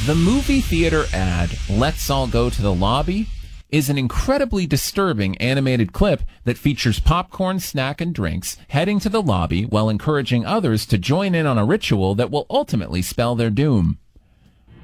The movie theater ad, "Let's All Go to the Lobby," is an incredibly disturbing animated clip that features popcorn, snack, and drinks heading to the lobby while encouraging others to join in on a ritual that will ultimately spell their doom.